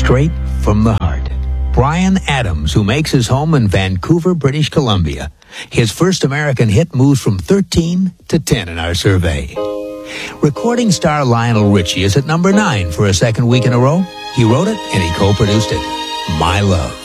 straight from the heart. Bryan Adams, who makes his home in Vancouver, British Columbia. His first American hit moves from 13 to 10 in our survey. Recording star Lionel Richie is at number 9 for a second week in a row. He wrote it and he co-produced it. My Love.